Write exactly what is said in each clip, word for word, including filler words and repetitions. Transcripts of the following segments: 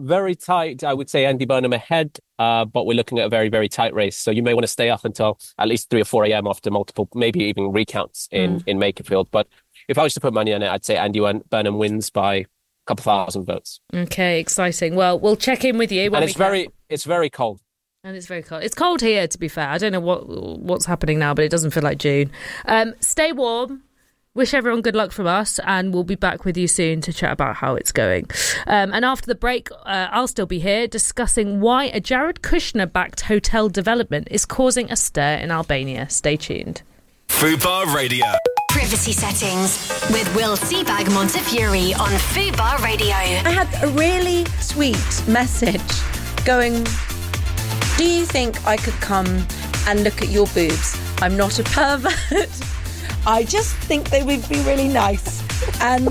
very tight. I would say Andy Burnham ahead, uh, but we're looking at a very, very tight race. So you may want to stay up until at least three or four a.m. after multiple, maybe even recounts in, mm. in Makerfield. But if I was to put money on it, I'd say Andy Burnham wins by a couple thousand votes. Okay, exciting. Well, we'll check in with you when and it's we very, can. it's very cold. And it's very cold. It's cold here, to be fair. I don't know what what's happening now, but it doesn't feel like June. Um, stay warm. Wish everyone good luck from us, and we'll be back with you soon to chat about how it's going. Um, and after the break, uh, I'll still be here discussing why a Jared Kushner-backed hotel development is causing a stir in Albania. Stay tuned. Fubar Radio. Privacy settings with Will Seabag Montefiore on Fubar Radio. I had a really sweet message going, do you think I could come and look at your boobs? I'm not a pervert. I just think they would be really nice. And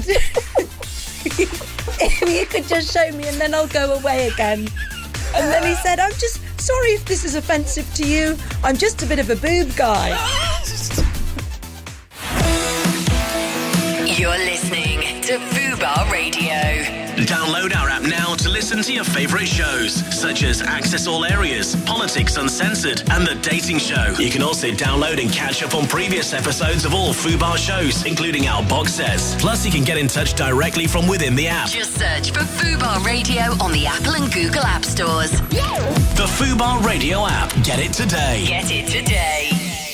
if you could just show me and then I'll go away again. And then he said, I'm just sorry if this is offensive to you. I'm just a bit of a boob guy. You're listening to Fubar Radio. Download our app now to listen to your favourite shows, such as Access All Areas, Politics Uncensored, and The Dating Show. You can also download and catch up on previous episodes of all Fubar shows, including our box sets. Plus, you can get in touch directly from within the app. Just search for Fubar Radio on the Apple and Google App Stores. The Fubar Radio app. Get it today. Get it today.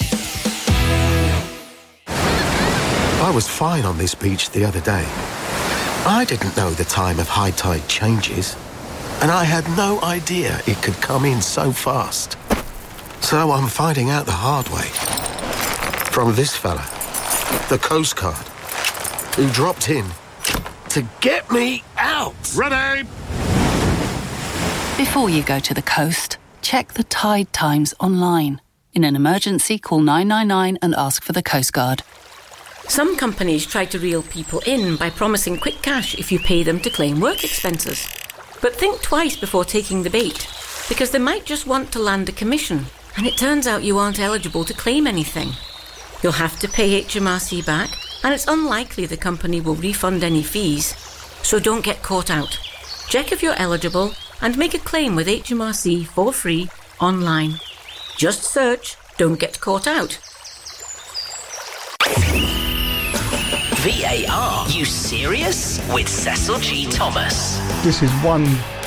I was fine on this beach the other day. I didn't know the time of high tide changes, and I had no idea it could come in so fast. So I'm finding out the hard way. From this fella, the Coast Guard, who dropped in to get me out. Ready! Before you go to the coast, check the tide times online. In an emergency, call nine nine nine and ask for the Coast Guard. Some companies try to reel people in by promising quick cash if you pay them to claim work expenses. But think twice before taking the bait, because they might just want to land a commission, and it turns out you aren't eligible to claim anything. You'll have to pay H M R C back, and it's unlikely the company will refund any fees. So don't get caught out. Check if you're eligible and make a claim with H M R C for free online. Just search Don't Get Caught Out. V A R, you serious? With Cecil G. Thomas. This is one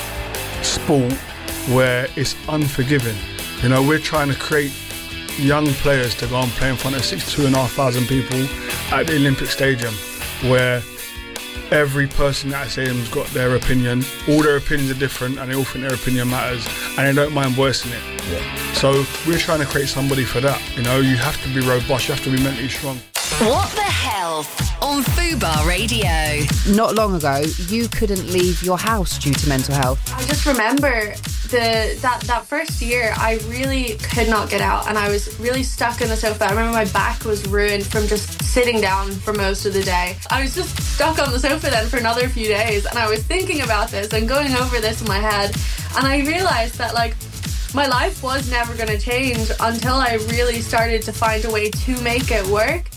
sport where it's unforgiving. You know, we're trying to create young players to go and play in front of sixty-two and a half thousand people at the Olympic Stadium, where every person at that stadium's got their opinion. All their opinions are different, and they all think their opinion matters, and they don't mind voicing it. Yeah. So we're trying to create somebody for that. You know, you have to be robust, you have to be mentally strong. What the Health on Fubar Radio. Not long ago, you couldn't leave your house due to mental health. I just remember the that, that first year, I really could not get out, and I was really stuck in the sofa. I remember my back was ruined from just sitting down for most of the day. I was just stuck on the sofa then for another few days, and I was thinking about this and going over this in my head, and I realised that, like, my life was never going to change until I really started to find a way to make it work.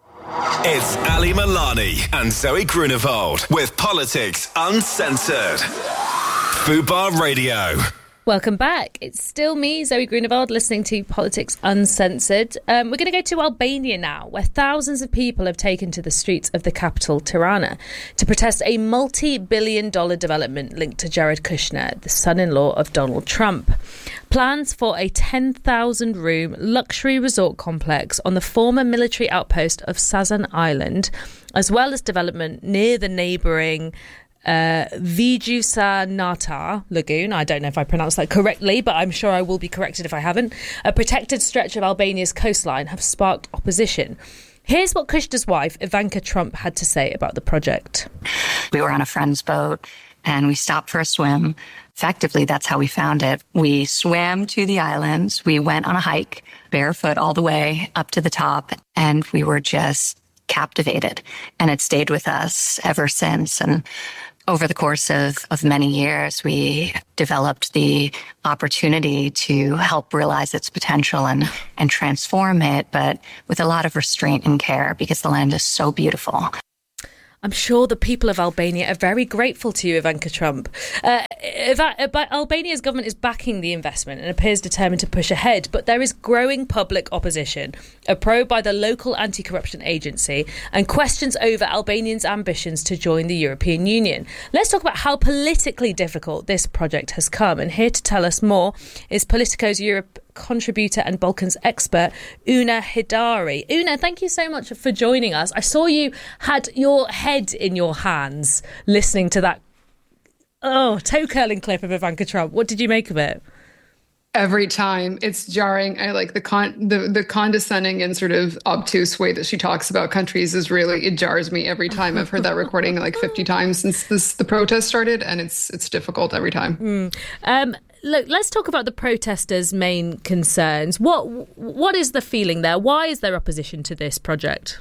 It's Ali Milani and Zoe Grunewald with Politics Uncensored. Fubar Radio. Welcome back. It's still me, Zoe Grunewald, listening to Politics Uncensored. Um, we're going to go to Albania now, where thousands of people have taken to the streets of the capital, Tirana, to protest a multi-billion dollar development linked to Jared Kushner, the son-in-law of Donald Trump. Plans for a ten thousand room luxury resort complex on the former military outpost of Sazan Island, as well as development near the neighbouring Uh, Vijusanata Lagoon. I don't know if I pronounced that correctly, but I'm sure I will be corrected if I haven't. A protected stretch of Albania's coastline have sparked opposition. Here's what Kushner's wife, Ivanka Trump, had to say about the project. We were on a friend's boat and we stopped for a swim. Effectively, that's how we found it. We swam to the islands. We went on a hike, barefoot all the way up to the top, and we were just captivated. And it stayed with us ever since. And over the course of, of many years, we developed the opportunity to help realize its potential and, and transform it, but with a lot of restraint and care because the land is so beautiful. I'm sure the people of Albania are very grateful to you, Ivanka Trump. Uh, Albania's government is backing the investment and appears determined to push ahead, but there is growing public opposition, a probe by the local anti-corruption agency, and questions over Albanians' ambitions to join the European Union. Let's talk about how politically difficult this project has come. And here to tell us more is Politico's Europe contributor and Balkans expert, Una Hidari. Una, thank you so much for joining us. I saw you had your head in your hands listening to that oh toe-curling clip of Ivanka Trump. What did you make of it? Every time it's jarring. I like the con the, the condescending and sort of obtuse way that she talks about countries is really, it jars me every time. I've heard that recording like fifty times since this the protest started, and it's it's difficult every time. Mm. Um, look, let's talk about the protesters' main concerns. What what is the feeling there? Why is there opposition to this project?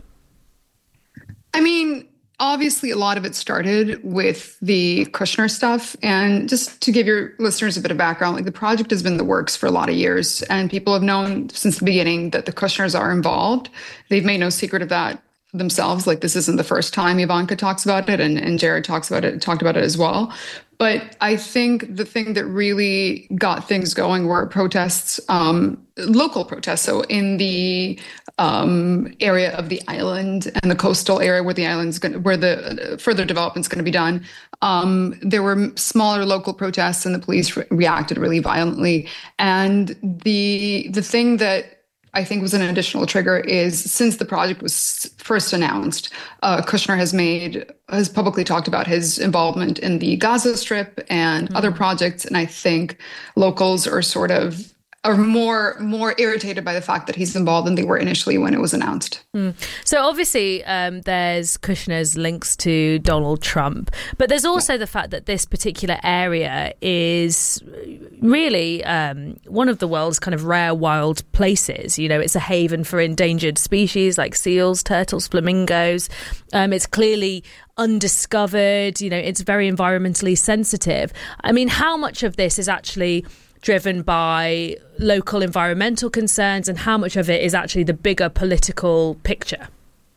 I mean, obviously, a lot of it started with the Kushner stuff. And just to give your listeners a bit of background, like the project has been in the works for a lot of years, and people have known since the beginning that the Kushners are involved. They've made no secret of that themselves. Like, this isn't the first time Ivanka talks about it, and, and Jared talks about it, talked about it as well. But I think the thing that really got things going were protests, um, local protests. So in the um, area of the island and the coastal area where the island's going, where the further development's going to be done, um, there were smaller local protests, and the police re- reacted really violently. And the the thing that I think was an additional trigger is, since the project was first announced, uh, Kushner has made has publicly talked about his involvement in the Gaza Strip and mm-hmm. other projects, and I think locals are sort of are more more irritated by the fact that he's involved than they were initially when it was announced. Mm. So obviously um, there's Kushner's links to Donald Trump, but there's also yeah. the fact that this particular area is really um, one of the world's kind of rare wild places. You know, it's a haven for endangered species like seals, turtles, flamingos. Um, it's clearly undiscovered. You know, it's very environmentally sensitive. I mean, how much of this is actually driven by local environmental concerns, and how much of it is actually the bigger political picture?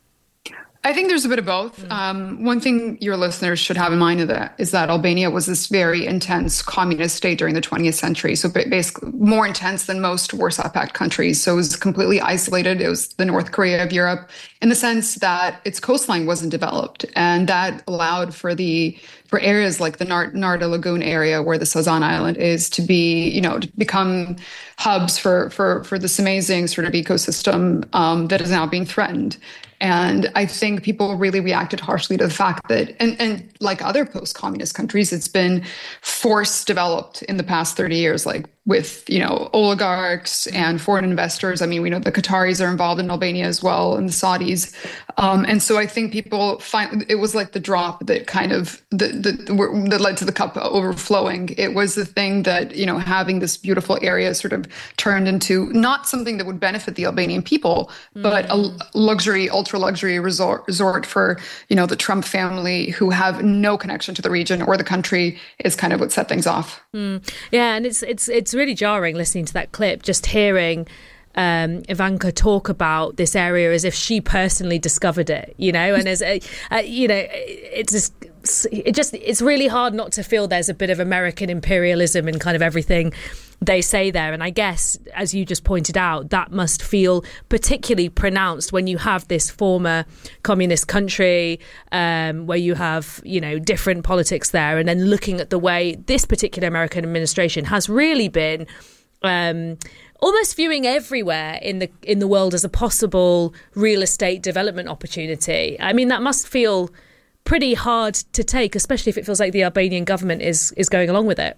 I think there's a bit of both. Mm. Um, one thing your listeners should have in mind of that is that Albania was this very intense communist state during the twentieth century. So basically more intense than most Warsaw Pact countries. So it was completely isolated. It was the North Korea of Europe, in the sense that its coastline wasn't developed. And that allowed for the for areas like the Nar- Narda Lagoon area, where the Sazan Island is, to be, you know, to become hubs for for for this amazing sort of ecosystem um, that is now being threatened. And I think people really reacted harshly to the fact that, and, and like other post-communist countries, it's been force developed in the past thirty years, like with, you know, oligarchs and foreign investors. I mean, we know the Qataris are involved in Albania as well, and the Saudis. Um, and so I think people find it was like the drop that kind of that that that led to the cup overflowing. It was the thing that, you know, having this beautiful area sort of turned into not something that would benefit the Albanian people, mm. but a luxury, ultra luxury resort resort for, you know, the Trump family, who have no connection to the region or the country, is kind of what set things off. Mm. Yeah, and it's it's it's really jarring listening to that clip, just hearing um, Ivanka talk about this area as if she personally discovered it, you know, and as a, uh, you know, it's just, it just it's really hard not to feel there's a bit of American imperialism in kind of everything they say there. And I guess, as you just pointed out, that must feel particularly pronounced when you have this former communist country um, where you have, you know, different politics there, and then looking at the way this particular American administration has really been um, almost viewing everywhere in the in the world as a possible real estate development opportunity. I mean, that must feel pretty hard to take, especially if it feels like the Albanian government is is going along with it.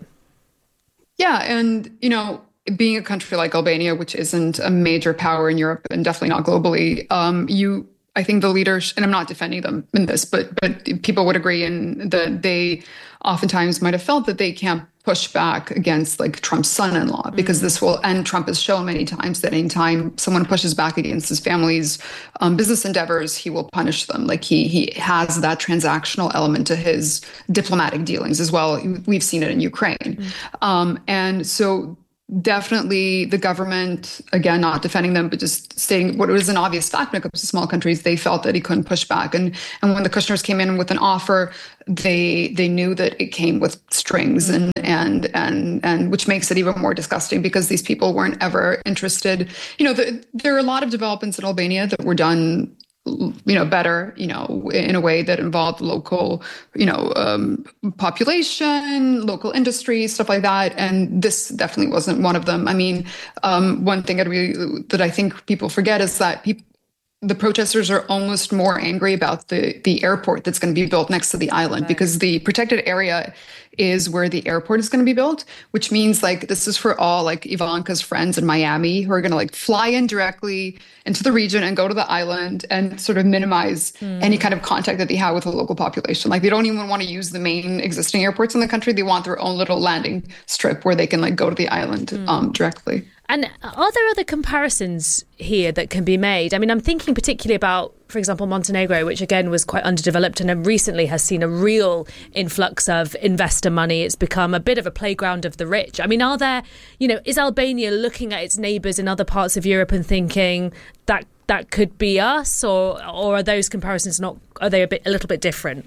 Yeah, and, you know, being a country like Albania, which isn't a major power in Europe and definitely not globally, um, you, I think the leaders, and I'm not defending them in this, but but people would agree in that they oftentimes might have felt that they can't push back against like Trump's son-in-law, because mm-hmm. this will, and Trump has shown many times that anytime someone pushes back against his family's um, business endeavors, he will punish them. Like he he has that transactional element to his diplomatic dealings as well. We've seen it in Ukraine. Mm-hmm. Um, and so definitely the government, again, not defending them, but just stating what was an obvious fact when it comes to small countries, they felt that he couldn't push back. And and when the Kushners came in with an offer, they they knew that it came with strings, and and and and which makes it even more disgusting because these people weren't ever interested. You know, the, there are a lot of developments in Albania that were done, you know, better, you know, in a way that involved local, you know, um, population, local industry, stuff like that. And this definitely wasn't one of them. I mean, um, one thing that we that I think people forget is that people, the protesters are almost more angry about the, the airport that's going to be built next to the island, right, because the protected area is where the airport is going to be built, which means like this is for all like Ivanka's friends in Miami who are going to like fly in directly into the region and go to the island and sort of minimize mm. any kind of contact that they have with the local population. Like they don't even want to use the main existing airports in the country. They want their own little landing strip where they can like go to the island mm. um, directly. And are there other comparisons here that can be made? I mean, I'm thinking particularly about, for example, Montenegro, which again was quite underdeveloped and recently has seen a real influx of investor money. It's become a bit of a playground of the rich. I mean, are there, you know, is Albania looking at its neighbours in other parts of Europe and thinking that that could be us, or or are those comparisons not, are they a bit a little bit different?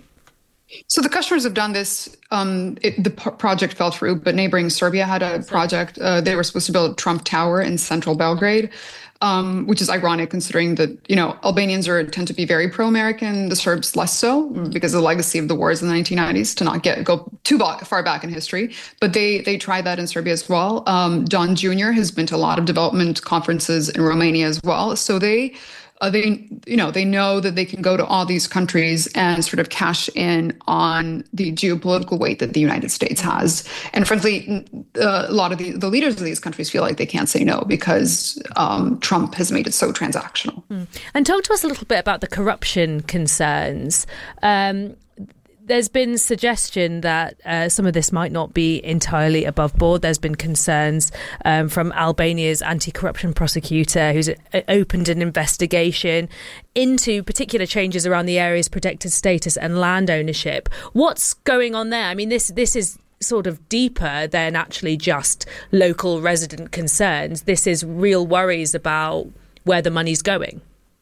So the Kushners have done this. Um, it, the p- project fell through, but neighboring Serbia had a project. Uh, they were supposed to build Trump Tower in central Belgrade, um, which is ironic considering that, you know, Albanians are tend to be very pro-American, the Serbs less so because of the legacy of the wars in the nineteen nineties, to not get go too far back in history. But they they tried that in Serbia as well. Um, Don Junior has been to a lot of development conferences in Romania as well. So they... Uh, they, you know, they know that they can go to all these countries and sort of cash in on the geopolitical weight that the United States has. And frankly, uh, a lot of the, the leaders of these countries feel like they can't say no because um, Trump has made it so transactional. Mm. And talk to us a little bit about the corruption concerns. Um, There's been suggestion that uh, some of this might not be entirely above board. There's been concerns um, from Albania's anti-corruption prosecutor who's uh, opened an investigation into particular changes around the area's protected status and land ownership. What's going on there? I mean, this this is sort of deeper than actually just local resident concerns. This is real worries about where the money's going.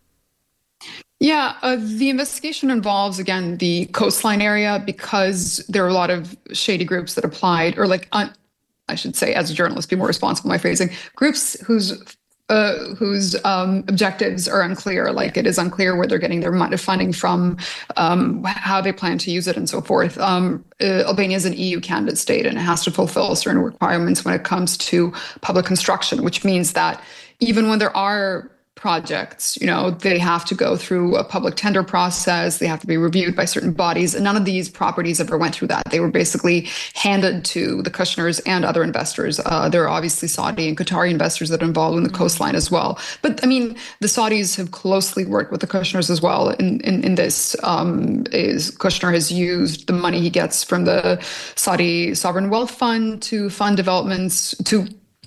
Yeah, uh, the investigation involves, again, the coastline area because there are a lot of shady groups that applied, or like, uh, I should say, as a journalist, be more responsible in my phrasing, groups whose uh, whose um, objectives are unclear. Like it is unclear where they're getting their money funding from, um, how they plan to use it, and so forth. Um, uh, Albania is an E U candidate state, and it has to fulfill certain requirements when it comes to public construction, which means that even when there are projects, you know, they have to go through a public tender process. They have to be reviewed by certain bodies. And none of these properties ever went through that. They were basically handed to the Kushners and other investors. Uh, there are obviously Saudi and Qatari investors that are involved in the coastline as well. But I mean, the Saudis have closely worked with the Kushners as well in, in, in this. Um, is Kushner has used the money he gets from the Saudi Sovereign Wealth Fund to fund developments, to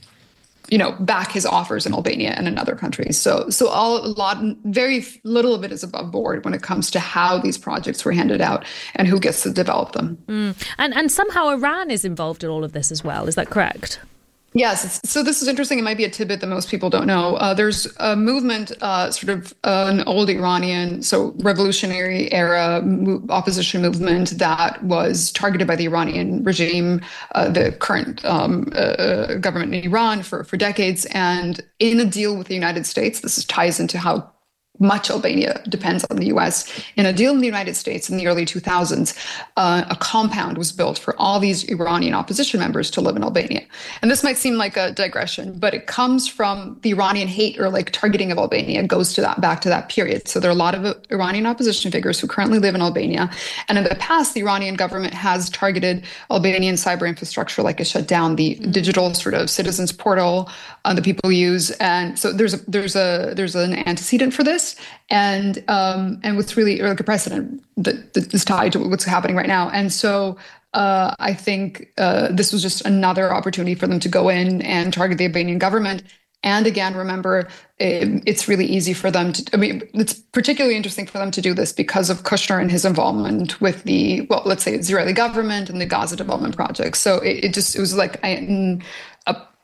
you know, back his offers in Albania and in other countries. So, so all a lot, very little of it is above board when it comes to how these projects were handed out and who gets to develop them. Mm. And and somehow Iran is involved in all of this as well. Is that correct? Yes. So this is interesting. It might be a tidbit that most people don't know. Uh, there's a movement, uh, sort of uh, an old Iranian, so revolutionary era mo- opposition movement that was targeted by the Iranian regime, uh, the current um, uh, government in Iran for, for decades. And in a deal with the United States, this is, ties into how much Albania depends on the U S. In a deal in the United States in the early two thousands, uh, a compound was built for all these Iranian opposition members to live in Albania. And this might seem like a digression, but it comes from the Iranian hate or like targeting of Albania. It goes to that back to that period. So there are a lot of Iranian opposition figures who currently live in Albania. And in the past, the Iranian government has targeted Albanian cyber infrastructure, like it shut down the mm-hmm. digital sort of citizens portal uh, that people use. And so there's a, there's a there's an antecedent for this. And um, and what's really like a precedent that, that is tied to what's happening right now. And so uh, I think uh, this was just another opportunity for them to go in and target the Albanian government. And again, remember, it, it's really easy for them to, I mean, it's particularly interesting for them to do this because of Kushner and his involvement with the, well, let's say Israeli government and the Gaza development project. So it, it just, it was like a, a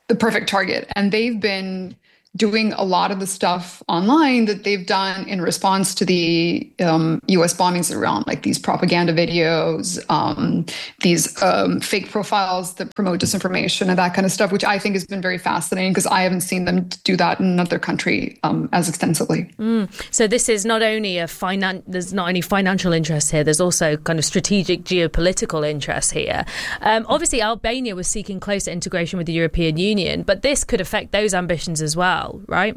the perfect target. And they've been doing a lot of the stuff online that they've done in response to the um, U S bombings around, like these propaganda videos, um, these um, fake profiles that promote disinformation and that kind of stuff, which I think has been very fascinating because I haven't seen them do that in another country um, as extensively. Mm. So this is not only a finan- there's not only financial interest here, there's also kind of strategic geopolitical interest here. Um, obviously, Albania was seeking closer integration with the European Union, but this could affect those ambitions as well. Right?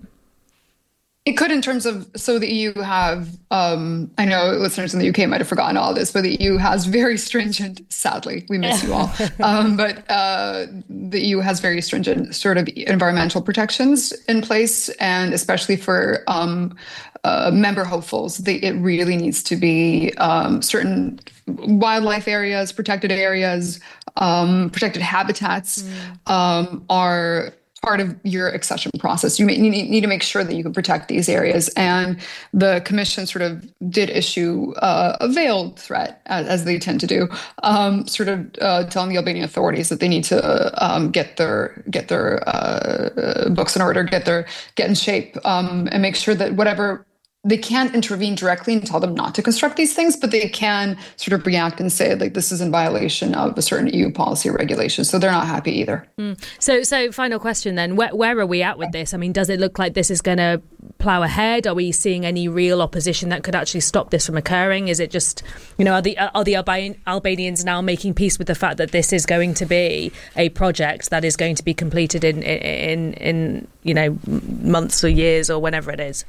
It could in terms of, so the E U have, um, I know listeners in the U K might have forgotten all this, but the E U has very stringent, sadly, we miss you all, um, but uh, the E U has very stringent sort of environmental protections in place, and especially for um, uh, member hopefuls, they, it really needs to be um, certain wildlife areas, protected areas, um, protected habitats mm. um, are part of your accession process. You, may, you need to make sure that you can protect these areas. And the Commission sort of did issue uh, a veiled threat, as, as they tend to do, um, sort of uh, telling the Albanian authorities that they need to um, get their get their uh, books in order, get their get in shape, um, and make sure that whatever. They can't intervene directly and tell them not to construct these things, but they can sort of react and say, like, this is in violation of a certain E U policy or regulation. So they're not happy either. Mm. So, so final question then, where, where are we at with this? I mean, does it look like this is going to plough ahead? Are we seeing any real opposition that could actually stop this from occurring? Is it just, you know, are the, are the Alban- Albanians now making peace with the fact that this is going to be a project that is going to be completed in, in, in you know, months or years or whenever it is?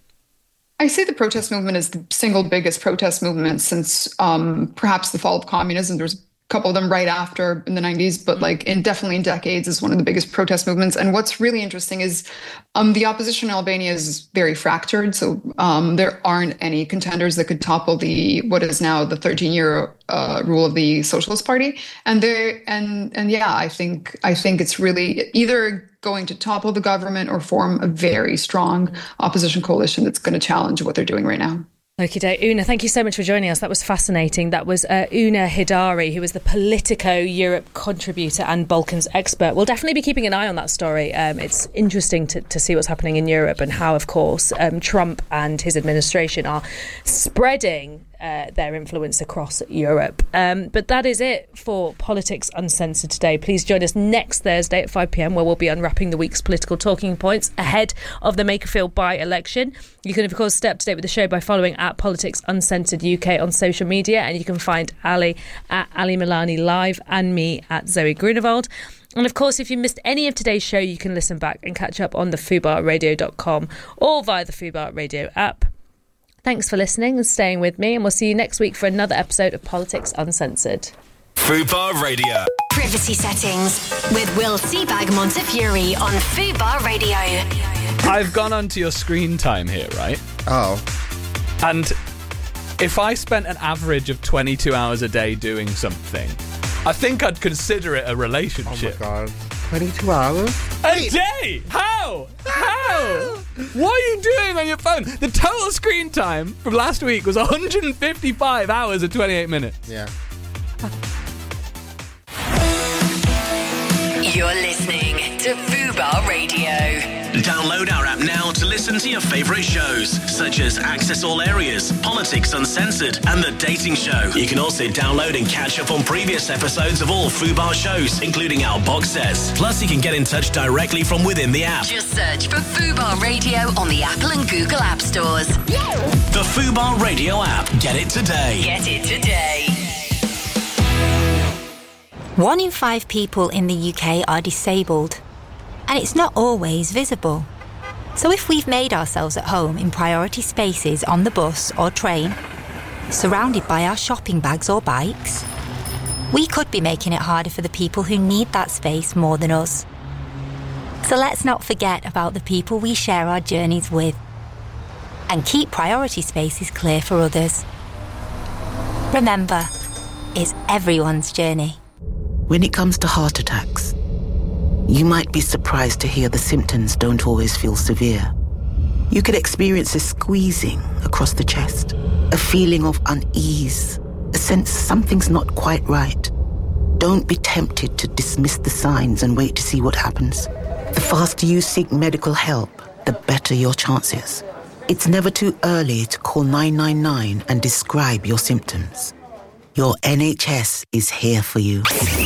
I say the protest movement is the single biggest protest movement since um, perhaps the fall of communism. There's a couple of them right after in the nineties, but like in definitely in decades is one of the biggest protest movements. And what's really interesting is um, the opposition in Albania is very fractured. So um, there aren't any contenders that could topple the what is now the thirteen-year uh, rule of the Socialist Party. And there and and yeah, I think I think it's really either going to topple the government or form a very strong opposition coalition that's going to challenge what they're doing right now. Okay, Una, thank you so much for joining us. That was fascinating. That was uh, Una Hidari, who is the Politico Europe contributor and Balkans expert. We'll definitely be keeping an eye on that story. Um, it's interesting to, to see what's happening in Europe and how, of course, um, Trump and his administration are spreading Uh, their influence across Europe. Um, but that is it for Politics Uncensored today. Please join us next Thursday at five p.m, where we'll be unwrapping the week's political talking points ahead of the Makerfield by-election. You can, of course, stay up to date with the show by following at Politics Uncensored U K on social media, and you can find Ali at Ali Milani Live and me at Zoe Grunewald. And of course, if you missed any of today's show, you can listen back and catch up on the fubar radio dot com or via the Fubar Radio app. Thanks for listening and staying with me, and we'll see you next week for another episode of Politics Uncensored. Fubar Radio. Privacy settings with Will Seabag Montefiore on Fubar Radio. I've gone onto your screen time here, right? Oh. And if I spent an average of twenty-two hours a day doing something, I think I'd consider it a relationship. Oh my God. twenty-two hours? A day? How? How? What are you doing on your phone? The total screen time from last week was one hundred fifty-five hours and twenty-eight minutes. Yeah. You're listening to Fubar Radio. Download our app now to listen to your favourite shows, such as Access All Areas, Politics Uncensored, and The Dating Show. You can also download and catch up on previous episodes of all Fubar shows, including our box sets. Plus, you can get in touch directly from within the app. Just search for Fubar Radio on the Apple and Google App Stores. The Fubar Radio app. Get it today. Get it today. One in five people in the U K are disabled, and it's not always visible. So if we've made ourselves at home in priority spaces on the bus or train, surrounded by our shopping bags or bikes, we could be making it harder for the people who need that space more than us. So let's not forget about the people we share our journeys with, and keep priority spaces clear for others. Remember, it's everyone's journey. When it comes to heart attacks, you might be surprised to hear the symptoms don't always feel severe. You could experience a squeezing across the chest, a feeling of unease, a sense something's not quite right. Don't be tempted to dismiss the signs and wait to see what happens. The faster you seek medical help, the better your chances. It's never too early to call nine nine nine and describe your symptoms. Your N H S is here for you.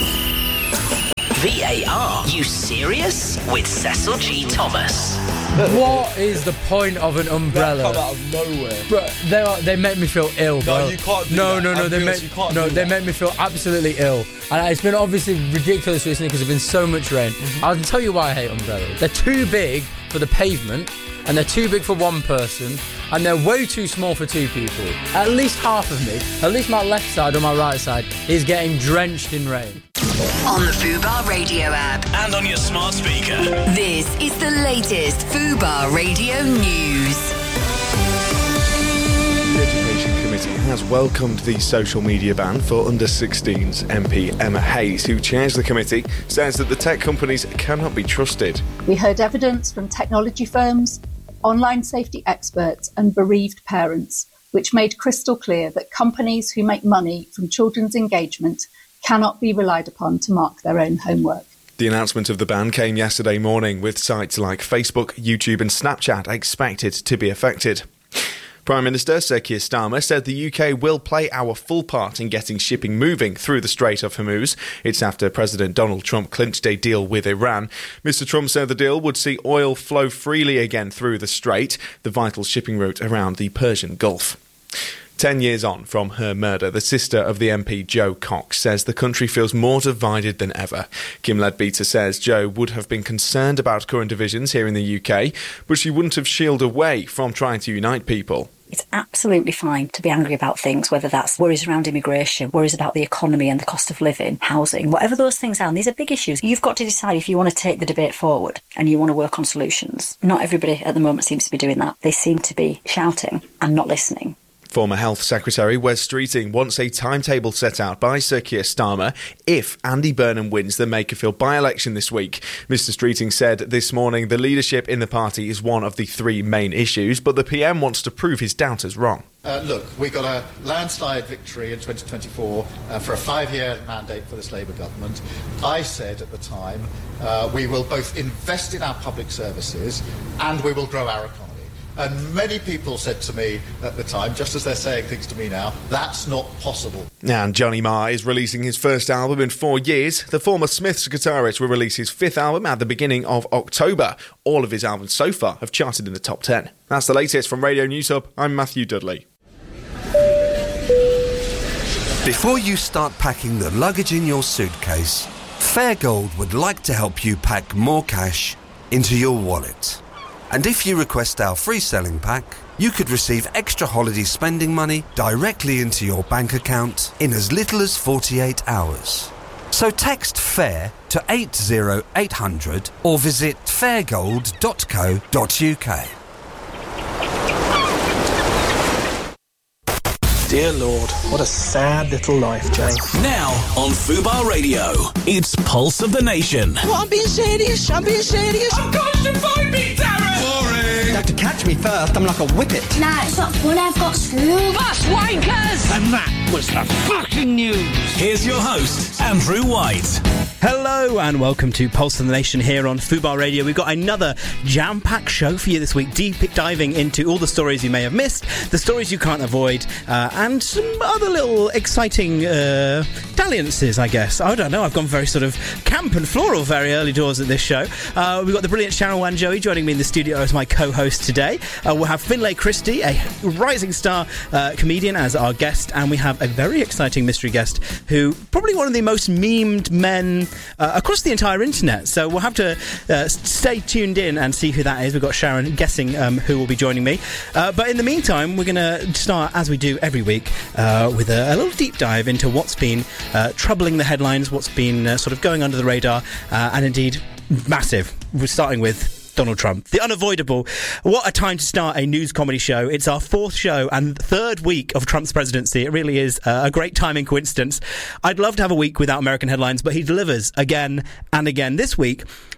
V A R, you serious? With Cecil G. Thomas. What is the point of an umbrella? That come out of nowhere. Bro, they are, they make me feel ill, bro. No, you can't do no, that. No, no, no. They Ambulance, make you can't no, do they that. make me feel absolutely ill. And it's been obviously ridiculous recently because there's been so much rain. Mm-hmm. I'll tell you why I hate umbrellas. They're too big for the pavement, and they're too big for one person, and they're way too small for two people. At least half of me, at least my left side or my right side, is getting drenched in rain. On the Fubar Radio app. And on your smart speaker. This is the latest Fubar Radio news. The Education Committee has welcomed the social media ban for under sixteens. M P Emma Hayes, who chairs the committee, says that the tech companies cannot be trusted. We heard evidence from technology firms, online safety experts and bereaved parents, which made crystal clear that companies who make money from children's engagement cannot be relied upon to mark their own homework. The announcement of the ban came yesterday morning, with sites like Facebook, YouTube and Snapchat expected to be affected. Prime Minister Sir Keir Starmer said the U K will play our full part in getting shipping moving through the Strait of Hormuz. It's after President Donald Trump clinched a deal with Iran. Mister Trump said the deal would see oil flow freely again through the strait, the vital shipping route around the Persian Gulf. Ten years on from her murder, the sister of the M P Jo Cox says the country feels more divided than ever. Kim Leadbeater says Jo would have been concerned about current divisions here in the U K, but she wouldn't have shielded away from trying to unite people. It's absolutely fine to be angry about things, whether that's worries around immigration, worries about the economy and the cost of living, housing, whatever those things are. And these are big issues. You've got to decide if you want to take the debate forward and you want to work on solutions. Not everybody at the moment seems to be doing that. They seem to be shouting and not listening. Former Health Secretary Wes Streeting wants a timetable set out by Sir Keir Starmer if Andy Burnham wins the Makerfield by-election this week. Mister Streeting said this morning the leadership in the party is one of the three main issues, but the P M wants to prove his doubters wrong. Uh, look, we got a landslide victory in twenty twenty-four uh, for a five-year mandate for this Labour government. I said at the time uh, we will both invest in our public services and we will grow our economy. And many people said to me at the time, just as they're saying things to me now, that's not possible. And Johnny Marr is releasing his first album in four years. The former Smiths guitarist will release his fifth album at the beginning of October. All of his albums so far have charted in the top ten. That's the latest from Radio News Hub. I'm Matthew Dudley. Before you start packing the luggage in your suitcase, Fairgold would like to help you pack more cash into your wallet. And if you request our free selling pack, you could receive extra holiday spending money directly into your bank account in as little as forty-eight hours. So text FAIR to eight zero eight hundred or visit fairgold dot co dot uk. Dear Lord, what a sad little life, Jane. Now on Fubar Radio, it's Pulse of the Nation. Well, I'm being serious, I'm being serious. I've got to find me, Darren! Boring! You have to catch me first, I'm like a whippet. Nah, it's not fun, I've got school. Bus wankers! And that was the fucking news. Here's your host, Andrew White. Hello and welcome to Pulse of the Nation here on Fubar Radio. We've got another jam-packed show for you this week, deep diving into all the stories you may have missed, the stories you can't avoid, uh, and some other little exciting uh, dalliances, I guess. I don't know, I've gone very sort of camp and floral very early doors at this show. Uh, we've got the brilliant Sharon Wanjoey joining me in the studio as my co-host today. Uh, we'll have Finlay Christie, a rising star uh, comedian, as our guest, and we have a very exciting mystery guest who probably one of the most memed men Uh, across the entire internet, so we'll have to uh, stay tuned in and see who that is. We've got Sharon guessing um, who will be joining me, uh, but in the meantime we're going to start, as we do every week, uh, with a, a little deep dive into what's been uh, troubling the headlines, what's been uh, sort of going under the radar, uh, and indeed massive. We're starting with Donald Trump, the unavoidable. What a time to start a news comedy show. It's our fourth show and third week of Trump's presidency. It really is uh, a great timing coincidence. I'd love to have a week without American headlines, but he delivers again and again. This week,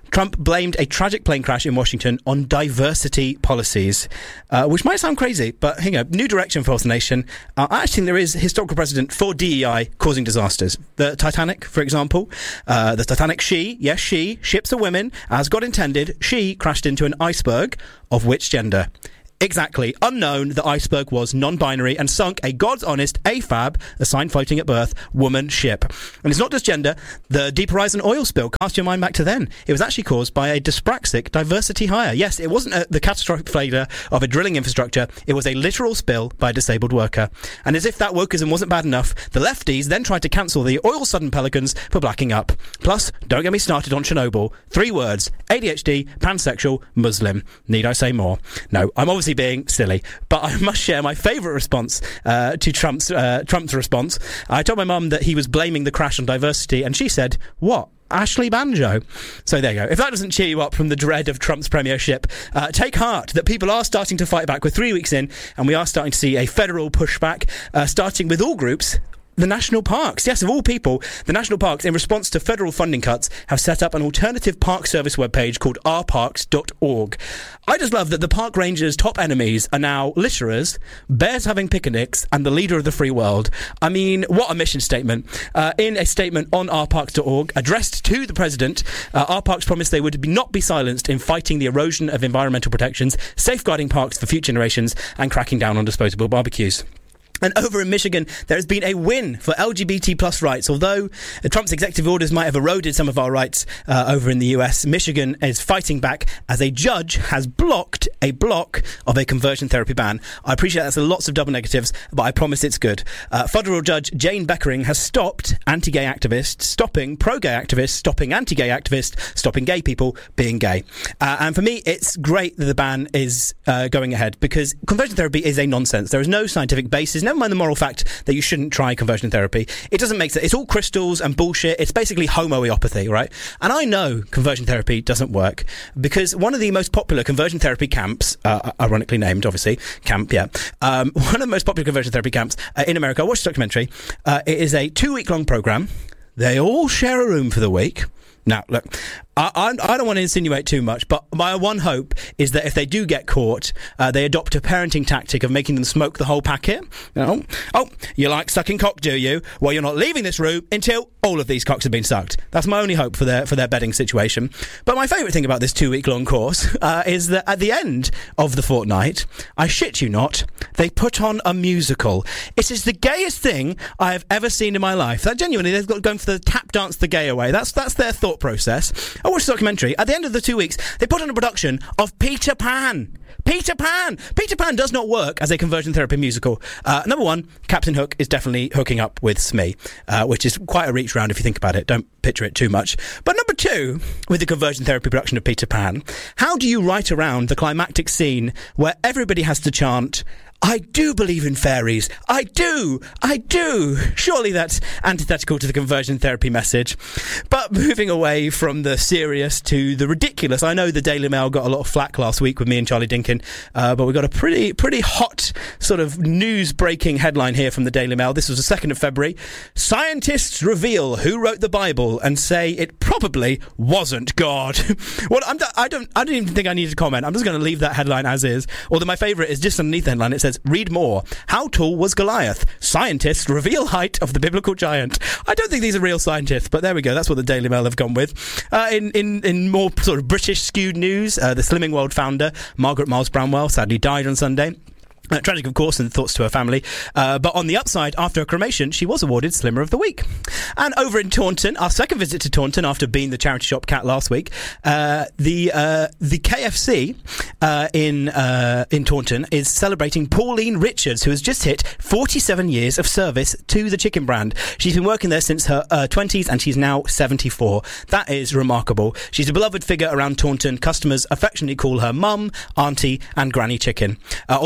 Trump blamed a tragic plane crash in Washington on diversity policies, uh, which might sound crazy, but you know, new direction for the nation. Uh, I actually think there is historical precedent for D E I causing disasters. The Titanic, for example. Uh, the Titanic, she, yes, she, ships are women, as God intended, she crashed into an iceberg of which gender? Exactly. Unknown, the iceberg was non-binary and sunk a God's honest A F A B, a sign floating at birth, woman ship. And it's not just gender. The Deep Horizon oil spill, cast your mind back to then. It was actually caused by a dyspraxic diversity hire. Yes, it wasn't a, the catastrophic failure of a drilling infrastructure. It was a literal spill by a disabled worker. And as if that wokeism wasn't bad enough, the lefties then tried to cancel the oil sudden pelicans for blacking up. Plus, don't get me started on Chernobyl. Three words: A D H D, pansexual, Muslim. Need I say more? No, I'm obviously being silly, but I must share my favourite response uh, to Trump's uh, Trump's response. I told my mum that he was blaming the crash on diversity, and she said, "What? Ashley Banjo?" So there you go. If that doesn't cheer you up from the dread of Trump's premiership, uh, take heart that people are starting to fight back. We're three weeks in, and we are starting to see a federal pushback, uh, starting with all groups. The national parks. Yes, of all people, the national parks, in response to federal funding cuts, have set up an alternative park service webpage called r parks dot org. I just love that the park rangers' top enemies are now litterers, bears having picnics, and the leader of the free world. I mean, what a mission statement. Uh, in a statement on r parks dot org, addressed to the president, uh, R Parks promised they would be not be silenced in fighting the erosion of environmental protections, safeguarding parks for future generations, and cracking down on disposable barbecues. And over in Michigan, there has been a win for L G B T plus rights. Although Trump's executive orders might have eroded some of our rights uh, over in the U S, Michigan is fighting back as a judge has blocked a block of a conversion therapy ban. I appreciate that's lots of double negatives, but I promise it's good. Uh, federal Judge Jane Beckering has stopped anti-gay activists, stopping pro-gay activists, stopping anti-gay activists, stopping gay people being gay. Uh, and for me, it's great that the ban is uh, going ahead, because conversion therapy is a nonsense. There is no scientific basis. Never mind the moral fact that you shouldn't try conversion therapy. It doesn't make sense. It's all crystals and bullshit. It's basically homoeopathy, right? And I know conversion therapy doesn't work because one of the most popular conversion therapy camps, uh, ironically named, obviously, camp, yeah, um, one of the most popular conversion therapy camps uh, in America, I watched a documentary. Uh, it is a two-week-long program. They all share a room for the week. Now, look, I, I, I don't want to insinuate too much, but my one hope is that if they do get caught, uh, they adopt a parenting tactic of making them smoke the whole packet. You know? Oh, you like sucking cock, do you? Well, you're not leaving this room until all of these cocks have been sucked. That's my only hope for their for their bedding situation. But my favourite thing about this two-week-long course uh, is that at the end of the fortnight, I shit you not, they put on a musical. It is the gayest thing I have ever seen in my life. That genuinely, they've got going for the tap dance the gay away. That's that's their thought process. I watched the documentary. At the end of the two weeks, they put on a production of Peter Pan. Peter Pan! Peter Pan does not work as a conversion therapy musical. Uh, number one, Captain Hook is definitely hooking up with Smee, uh, which is quite a reach round if you think about it. Don't picture it too much. But number two, with the conversion therapy production of Peter Pan, how do you write around the climactic scene where everybody has to chant, "I do believe in fairies. I do. I do." Surely that's antithetical to the conversion therapy message. But moving away from the serious to the ridiculous, I know the Daily Mail got a lot of flack last week with me and Charlie Dinkin, uh, but we got a pretty pretty hot sort of news-breaking headline here from the Daily Mail. This was the second of February. Scientists reveal who wrote the Bible and say it probably wasn't God. Well, I'm, I don't I don't even think I need to comment. I'm just going to leave that headline as is. Although my favourite is just underneath the headline. It says, "Read more. How tall was Goliath? Scientists reveal height of the biblical giant." I don't think these are real scientists, but there we go. That's what the Daily Mail have gone with. Uh, in, in, in more sort of British skewed news, uh, the Slimming World founder, Margaret Miles Bramwell, sadly died on Sunday. Uh, tragic, of course, and thoughts to her family. Uh, but on the upside, after her cremation, she was awarded Slimmer of the Week. And over in Taunton, our second visit to Taunton after being the charity shop cat last week, uh, the uh, the K F C uh, in uh, in Taunton is celebrating Pauline Richards, who has just hit forty-seven years of service to the chicken brand. She's been working there since her uh, twenties, and she's now seventy-four. That is remarkable. She's a beloved figure around Taunton. Customers affectionately call her Mum, Auntie, and Granny Chicken. Uh, although I say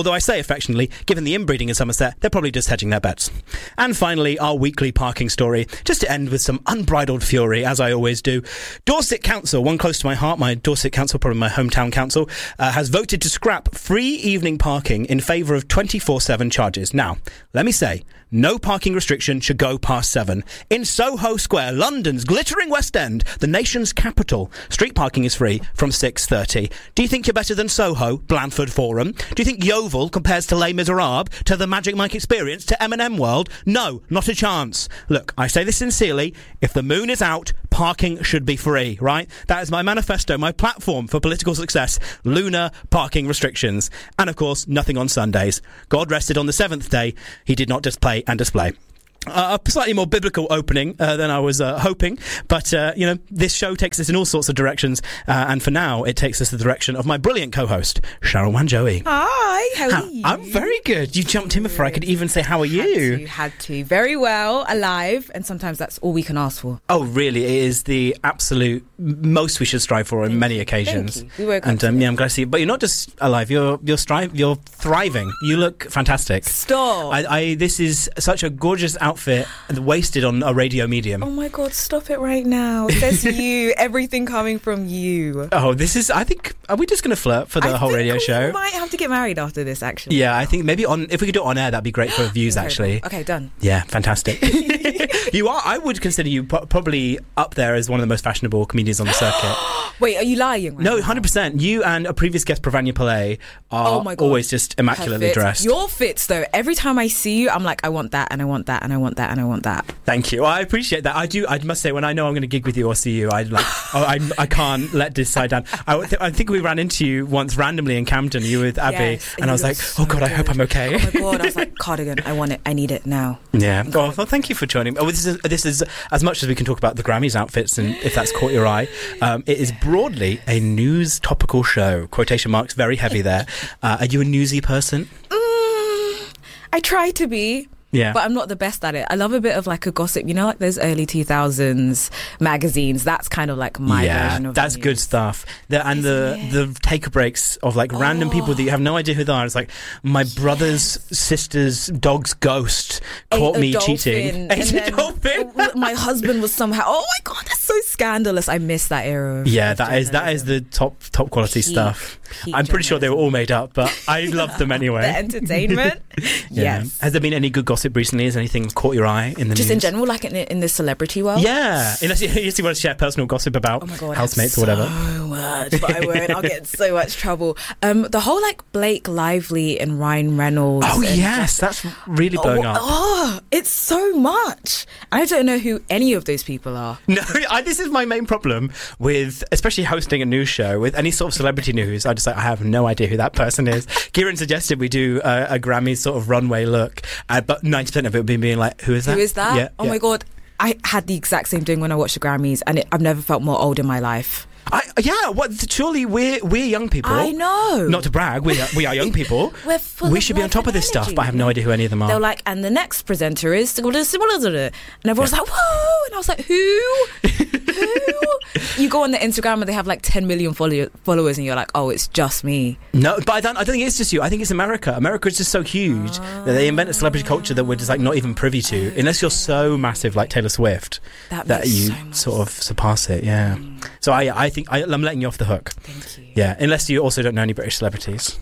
affectionately, given the inbreeding in Somerset, they're probably just hedging their bets. And finally, our weekly parking story, just to end with some unbridled fury, as I always do. Dorset Council, one close to my heart, my Dorset Council, probably my hometown council, uh, has voted to scrap free evening parking in favour of twenty-four seven charges. Now, let me say, no parking restriction should go past seven. In Soho Square, London's glittering West End, the nation's capital, street parking is free from six thirty. Do you think you're better than Soho, Blandford Forum? Do you think Yeovil compares to Les Miserables, to the Magic Mike Experience, to M and M World? No, not a chance. Look, I say this sincerely. If the moon is out, parking should be free, right? That is my manifesto, my platform for political success. Lunar parking restrictions. And of course, nothing on Sundays. God rested on the seventh day. He did not display and display. Uh, a slightly more biblical opening uh, than I was uh, hoping, but uh, you know, this show takes us in all sorts of directions, uh, and for now it takes us the direction of my brilliant co-host Cheryl Wanjoey. Hi, how are how, you? I'm very good. You jumped in before I could even say how are you. Had to, had to. Very well, alive, and sometimes that's all we can ask for. Oh really, it is the absolute most we should strive for on Thank many you. occasions. Thank you. We woke and um, yeah, I'm glad to see you. But you're not just alive, you're you're strive you're thriving. You look fantastic. Stop. I, I this is such a gorgeous outfit. outfit wasted on a radio medium. Oh my god, stop it right now. It says you, everything coming from you. Oh, this is, I think, are we just going to flirt for the I whole think radio we show? might have to get married after this, actually. Yeah, I think maybe on, if we could do it on air, that'd be great for views, actually. Okay, done. Yeah, fantastic. You are, I would consider you po- probably up there as one of the most fashionable comedians on the circuit. Wait, are you lying? Right no, now? one hundred percent. You and a previous guest, Pravanya Pillay, are oh my God. always just immaculately Her fits. dressed. Your fits, though, every time I see you, I'm like, I want that, and I want that, and I want that, and I want that. Thank you. I appreciate that. I do. I must say, when I know I'm going to gig with you or see you, I like. oh, I I can't let this side down. I, th- I think we ran into you once randomly in Camden. You with Abby, yes, and I was like, so oh God, good. I hope I'm okay. Oh my God, I was like, cardigan, I want it. I need it now. Yeah. Oh, well, thank you for joining me. Oh, this is this is as much as we can talk about the Grammys outfits, and if that's caught your eye, um, it is broadly a news topical show. Quotation marks, very heavy there. Uh, are you a newsy person? Mm, I try to be. Yeah. But I'm not the best at it. I love a bit of like a gossip, you know, like those early two thousands magazines. That's kind of like my yeah, version of that's news. good stuff. The, and the, the take breaks of like random Oh. people that you have no idea who they are. It's like, my brother's sister's dog's ghost caught Ate a me dolphin, cheating. and Ate a then dolphin. My husband was somehow, oh my God, that's so scandalous. I miss that era. Of Yeah, that is that is the top top quality Peak, stuff. peak I'm pretty sure they were all made up, but I love them anyway. The entertainment. Yeah. Yes. Has there been any good gossip recently? Has anything caught your eye in the Just news? in general, like in, in the celebrity world? Yeah, unless you, unless you want to share personal gossip about Oh my God, housemates I or have whatever. So much, but I won't. I'll get in so much trouble. Um, the whole like Blake Lively and Ryan Reynolds. Oh and yes, that's really blowing oh, up. Oh, it's so much. I don't know who any of those people are. No, I, this is my main problem with, especially hosting a news show with any sort of celebrity news. I just like I have no idea who that person is. Kieran suggested we do a, a Grammy sort of runway look, uh, but ninety percent of it would be being like, who is that? Who is that? Yeah, oh yeah. my God. I had the exact same thing when I watched the Grammys, and it, I've never felt more old in my life. I, yeah, what? Surely we're we're young people. I know. Not to brag, we are, we are young people. We're full we of should be on life top of and this stuff, energy. but I have no idea who any of them are. They're like, and the next presenter is, and everyone's like, whoa, and I was like, who? Who? You go on the Instagram and they have like ten million follow- followers, and you're like, oh, it's just me. No, but I don't, I don't think it's just you. I think it's America. America is just so huge that they invent a celebrity culture that we're just like not even privy to, unless you're so massive like Taylor Swift That that, makes you so much sort of surpass it. Yeah. Mm. So I, I think I, I'm letting you off the hook. Thank you. Yeah, unless you also don't know any British celebrities.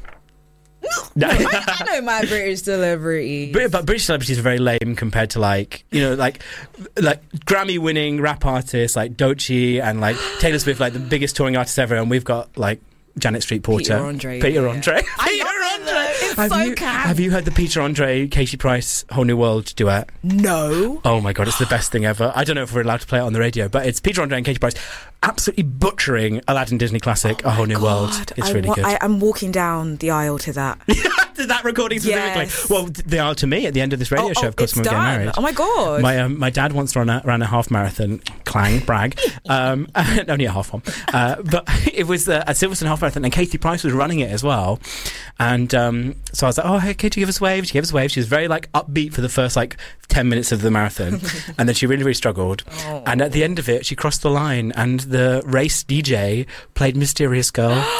No, I, I know my British celebrities. Brit- but British celebrities are very lame compared to like, you know, like like Grammy-winning rap artists like Doechii and like Taylor Swift, like the biggest touring artists ever, and we've got like Janet Street Porter, Peter Andre. Peter yeah. Andre. I Peter love it, Andre. though. It's Have so you camp. have you heard the Peter Andre, Katie Price, Whole New World duet? No. Oh my God, it's the best thing ever. I don't know if we're allowed to play it on the radio, but it's Peter Andre and Katie Price absolutely butchering Aladdin Disney classic, Oh A Whole New God. World. It's I really wa- good. I, I'm walking down the aisle to that. To that recording specifically. Yes. Well, they are to me at the end of this radio Oh, show, oh, of course, it's when we get done. married. Oh my God. My um, my dad once ran a, ran a half marathon, clang, brag, um, only a half one, uh, but it was uh, a Silverstone half marathon, and Katie Price was running it as well. And um, so I was like, "Oh, hey, Katie, give us a wave." She gave us a wave. She was very like upbeat for the first like ten minutes of the marathon, and then she really, really struggled. Oh. And at the end of it, she crossed the line, and the race D J played "Mysterious Girl."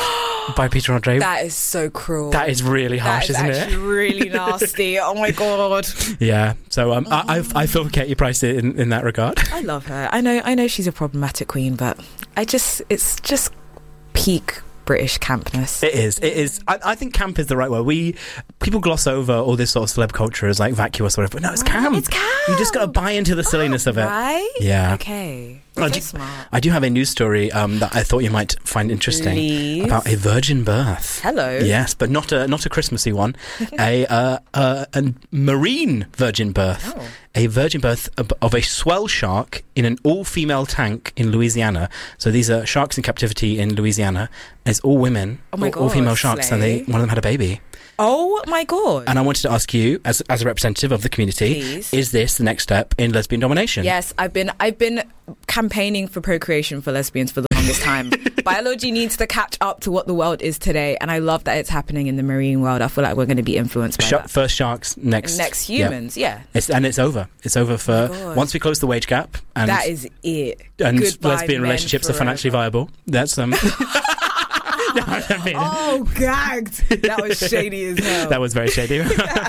by Peter Andre. That is so cruel. That is really harsh, that is isn't actually it? really nasty. Oh my god. Yeah. So um, I, I I feel Katie Price in, in that regard. I love her. I know I know she's a problematic queen, but I just it's just peak British campness. It is. It is. I, I think camp is the right word. We people gloss over all this sort of celeb culture as like vacuous or whatever, but no, it's camp. It's camp. You just got to buy into the silliness of it. Right? Yeah. Okay. I So do, smart. I do have a news story um, that I thought you might find interesting Please. about a virgin birth. Hello. Yes, but not a not a Christmassy one. a, uh, uh, a marine virgin birth. Oh. A virgin birth of, of a swell shark in an all-female tank in Louisiana. So these are sharks in captivity in Louisiana. It's all women, Oh my all, all God, female sharks, and they slay. one of them had a baby. Oh my god. And I wanted to ask you, as as a representative of the community, Please. is this the next step in lesbian domination? Yes, I've been I've been campaigning for procreation for lesbians for the longest time. Biology needs to catch up to what the world is today, and I love that it's happening in the marine world. I feel like we're going to be influenced by Sh- that. First sharks, next Next yeah. humans, yeah. It's, and it's over. It's over for God. once we close the wage gap, and That is it. and Goodbye, lesbian men relationships are forever. financially viable. That's um. No, I mean, Oh, gagged. That was shady as hell. that was very shady.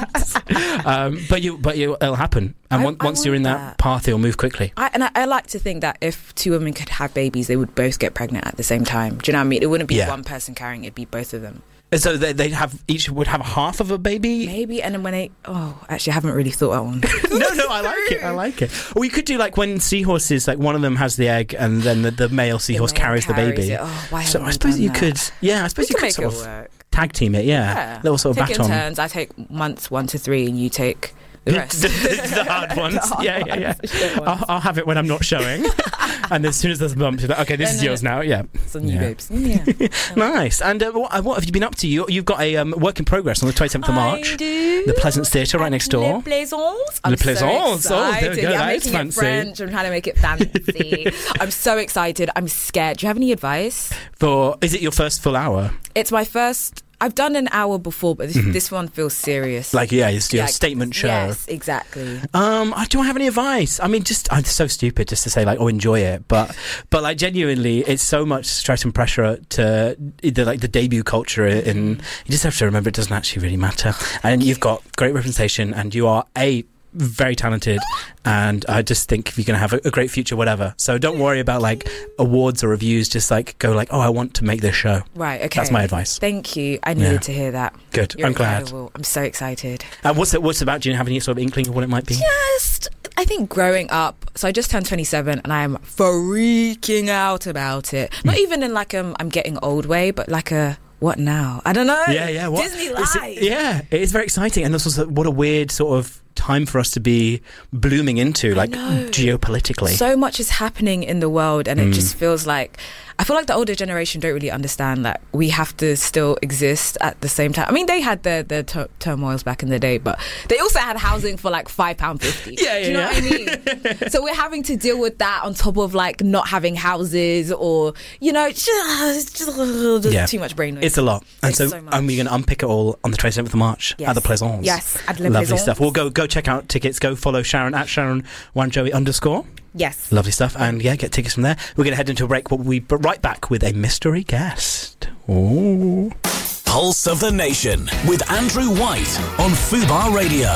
um, but you, but you, it'll happen, and I- on- I once you're in want that, that. path, it'll move quickly. I, and I, I like to think that if two women could have babies, they would both get pregnant at the same time. Do you know what I mean? It wouldn't be Yeah. one person carrying it, it'd be both of them. And so they they have each would have half of a baby. Maybe, and then when they... Oh, actually, I haven't really thought that one. no, no, I like it. I like it. Or you could do like when seahorses, like one of them has the egg, and then the, the male seahorse male carries, the carries baby. it. Oh, why so haven't I we suppose done you that? could, yeah, I suppose We you can could make sort it of work. tag team it. Yeah, Yeah. little sort of Take in baton. turns. I take months one to three, and you take the rest. the, the hard ones. The hard yeah, yeah, yeah. ones, the shit ones. I'll, I'll have it when I'm not showing. And as soon as there's a bump, you're like, okay, this No, is no, yours no. now. Yeah. It's on you, Yeah. babes. Yeah. Nice. And uh, what, what have you been up to? You, you've got a um, work in progress on the twenty-seventh of March. I do. The Pleasance Theatre right next door. Les Plaisance. I'm Les Plaisance. so Oh, there we excited. go. Yeah, I'm That is making fancy. it French. I'm trying to make it fancy. I'm so excited. I'm scared. Do you have any advice? For is it your first full hour? It's my first. I've done an hour before, but this, Mhm. this one feels serious. Like, yeah, it's your Like, statement show. Yes, exactly. Um, I don't have any advice. I mean, just I'm so stupid just to say like, oh, enjoy it, but but like genuinely, it's so much stress and pressure to the like the debut culture, and you just have to remember it doesn't actually really matter. And you've got great representation, and you are a very talented, and I just think you're going to have a, a great future, whatever. So don't worry about like awards or reviews. Just like go like, oh, I want to make this show. Right. Okay. That's my advice. Thank you. I needed Yeah. to hear that. Good. You're I'm glad. incredible. I'm so excited. Uh, what's it? What's it about? Do you have any sort of inkling of what it might be? Just, I think growing up, so I just turned twenty-seven and I'm freaking out about it. Not even in like um, I'm getting old way, but like a, what now? I don't know. Yeah, yeah. What? Disney It's- life. Yeah, it is very exciting, and this was what a weird sort of time for us to be blooming into, like know. geopolitically. So much is happening in the world, and it Mm. just feels like I feel like the older generation don't really understand that we have to still exist at the same time. I mean, they had their their tur- turmoils back in the day, but they also had housing for like five pound fifty. Yeah, yeah, Do you know yeah. what I mean? So we're having to deal with that on top of like not having houses, or you know, just, just Yeah. too much brain noise. It's a lot, and It's so, so much. and we're going to unpick it all on the twenty-seventh of March Yes. at the Plaisance. Yes, at Le Lovely Plaisance. stuff. We'll go go check out tickets. Go follow Sharon at Sharon Wanjoey underscore. Yes. Lovely stuff, and yeah, get tickets from there. We're going to head into a break, but we'll be right back with a mystery guest. Ooh. Pulse of the Nation with Andrew White on Fubar Radio.